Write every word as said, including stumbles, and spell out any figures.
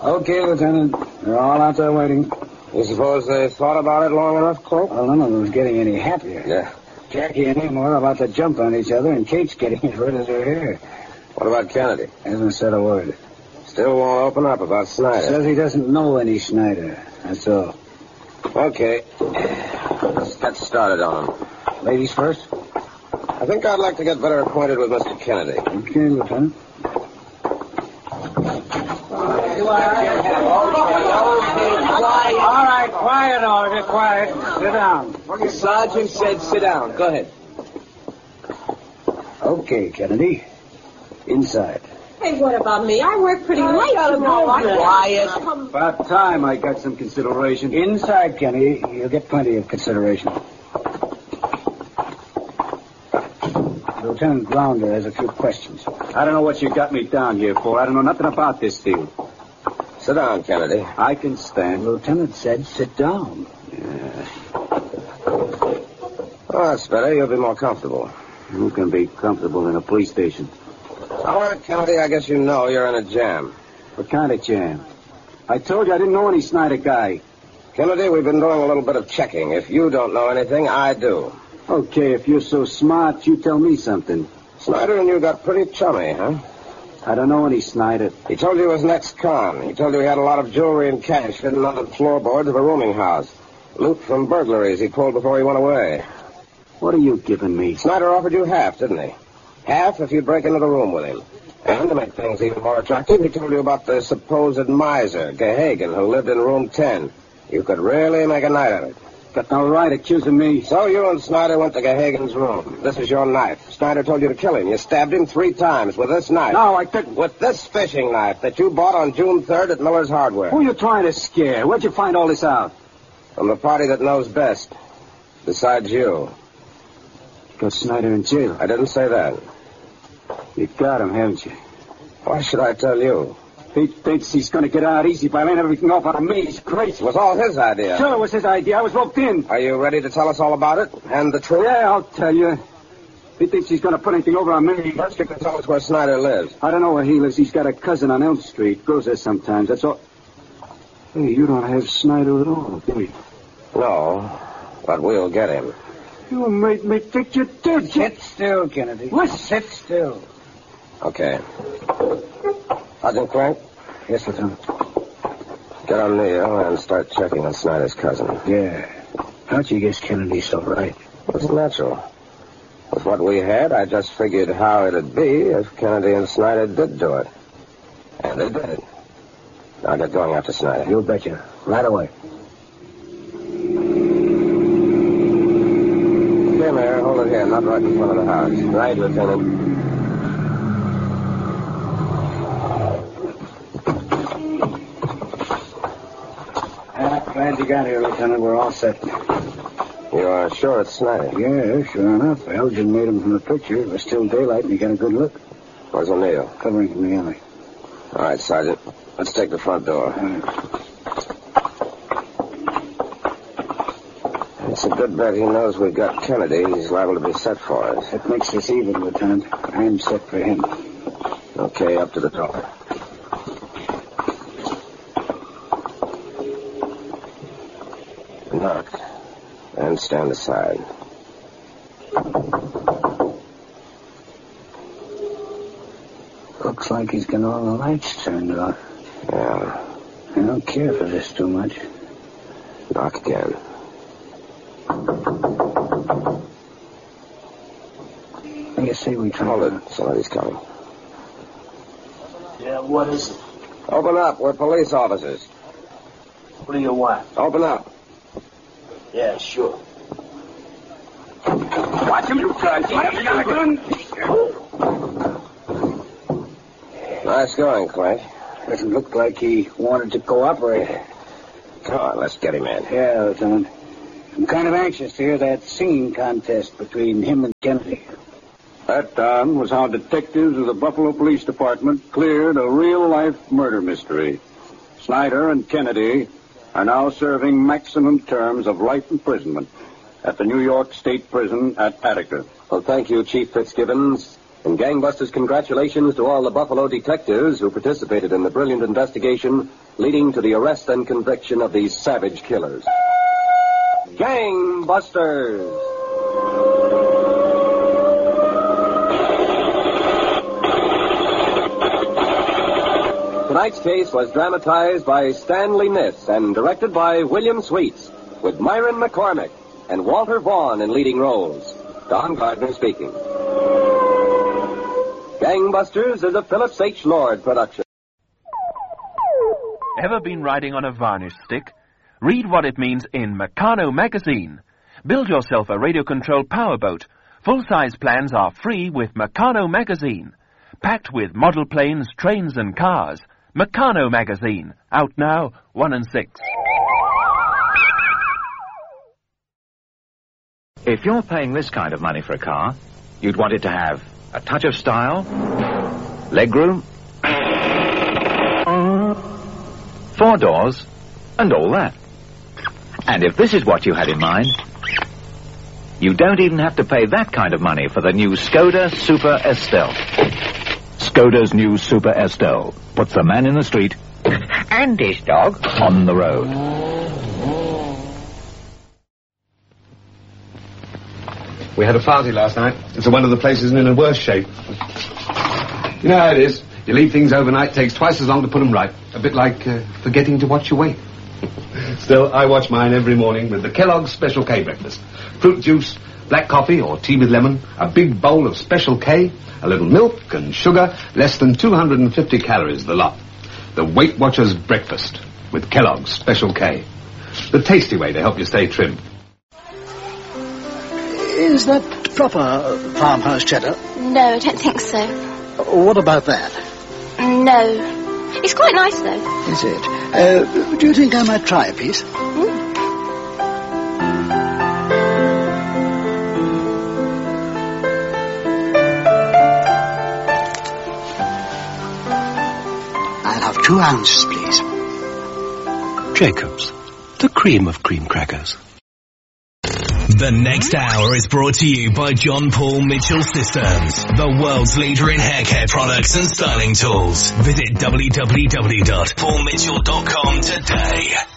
Okay, Lieutenant. They're all out there waiting. You suppose they thought about it long enough, Clark? Well, none of them was getting any happier. Yeah. Jackie and him were about to jump on each other, and Kate's getting as red as her hair. What about Kennedy? Hasn't said a word. Still won't open up about Snyder. Says he doesn't know any Snyder. That's all. Okay. Let's get started on him. Ladies first? I think I'd like to get better acquainted with Mister Kennedy. Okay, Lieutenant. All right, quiet, Oliver, quiet. Sit down. The sergeant said sit down. Go ahead. Okay, Kennedy. Inside. Hey, what about me? I work pretty late tonight. Quiet. About time I got some consideration. Inside, Kennedy. You'll get plenty of consideration. Lieutenant Grounder has a few questions. I don't know what you got me down here for. I don't know nothing about this deal. Sit down, Kennedy. I can stand. Lieutenant said sit down. Yeah. Oh, that's better. You'll be more comfortable. Who can be comfortable in a police station? All right, Kennedy, I guess you know you're in a jam. What kind of jam? I told you I didn't know any Snyder guy. Kennedy, we've been doing a little bit of checking. If you don't know anything, I do. Okay, if you're so smart, you tell me something. Snyder and you got pretty chummy, huh? I don't know any Snyder. He told you he was an ex-con. He told you he had a lot of jewelry and cash hidden under the floorboards of a rooming house. Loot from burglaries he pulled before he went away. What are you giving me? Snyder offered you half, didn't he? Half if you'd break into the room with him. And to make things even more attractive, he told you about the supposed miser, Gahagan, who lived in room ten. You could really make a night of it. Got no right accusing me. So you and Snyder went to Gahagan's room. This is your knife. Snyder told you to kill him. You stabbed him three times with this knife. No, I couldn't. With this fishing knife that you bought on June third at Miller's Hardware. Who are you trying to scare? Where'd you find all this out? From the party that knows best. Besides you. Got Snyder in jail. I didn't say that. You got him, haven't you? Why should I tell you? He thinks he's going to get out easy by laying everything off on me. He's crazy. It was all his idea. Sure, it was his idea. I was roped in. Are you ready to tell us all about it? And the truth? Yeah, I'll tell you. He thinks he's going to put anything over on me. First, you can tell us where Snyder lives. I don't know where he lives. He's got a cousin on Elm Street. Goes there sometimes. That's all. Hey, you don't have Snyder at all, do you? No, but we'll get him. You made me think you did. Sit still, Kennedy. What? Sit still. Okay. Sergeant Crank? Yes, Lieutenant. Get on Neil and start checking on Snyder's cousin. Yeah. How'd you guess Kennedy's so right? It's natural. With what we had, I just figured how it'd be if Kennedy and Snyder did do it. And they did. Now get going after Snyder. You betcha. Right away. Here, Mayor. Hold it here. Not right in front of the house. Right, Lieutenant. Glad you got here, Lieutenant. We're all set. You are sure it's Snyder? Yeah, sure enough. Elgin made him from the picture. It was still daylight, and he got a good look. Where's O'Neill? Covering from the alley. All right, Sergeant. Let's take the front door. All right. It's a good bet he knows we've got Kennedy. He's liable to be set for us. That makes us even, Lieutenant. I'm set for him. Okay, up to the door. Knock. And stand aside. Looks like he's got all the lights turned off. Yeah. I don't care for this too much. Knock again. I guess say we try. Hold it. Somebody's coming. Yeah, what is it? Open up. We're police officers. What do you want? Open up. Yeah, sure. Watch him, you guys. You got a gun? Nice going, Clank. Doesn't look like he wanted to cooperate. Come on, let's get him in. Yeah, Lieutenant. I'm kind of anxious to hear that singing contest between him and Kennedy. That, Don, was how detectives of the Buffalo Police Department cleared a real-life murder mystery. Snyder and Kennedy are now serving maximum terms of life imprisonment at the New York State Prison at Attica. Well, thank you, Chief Fitzgibbons. And gangbusters, congratulations to all the Buffalo detectives who participated in the brilliant investigation leading to the arrest and conviction of these savage killers. Gangbusters! Tonight's case was dramatized by Stanley Niss and directed by William Sweets, with Myron McCormick and Walter Vaughn in leading roles. Don Gardner speaking. Gangbusters is a Phillips H. Lord production. Ever been riding on a varnish stick? Read what it means in Meccano magazine. Build yourself a radio-controlled powerboat. Full-size plans are free with Meccano magazine. Packed with model planes, trains and cars. Meccano magazine. Out now, one and six. If you're paying this kind of money for a car, you'd want it to have a touch of style, legroom, four doors, and all that. And if this is what you had in mind, you don't even have to pay that kind of money for the new Skoda Super Estelle. Skoda's new Super Estelle puts the man in the street and his dog on the road. We had a party last night, and so one of the places is in a worse shape. You know how it is. You leave things overnight, takes twice as long to put them right. A bit like uh, forgetting to watch your weight. Still, I watch mine every morning with the Kellogg's Special K breakfast. Fruit juice, black coffee or tea with lemon, a big bowl of Special K, a little milk and sugar, less than two hundred fifty calories the lot. The Weight Watchers breakfast with Kellogg's Special K. The tasty way to help you stay trim. Is that proper farmhouse cheddar? No, I don't think so. What about that? No. It's quite nice, though. Is it? Uh, do you think I might try a piece? Hmm? I'll have two ounces, please. Jacob's, the cream of cream crackers. The next hour is brought to you by John Paul Mitchell Systems, the world's leader in hair care products and styling tools. Visit w w w dot paul mitchell dot com today.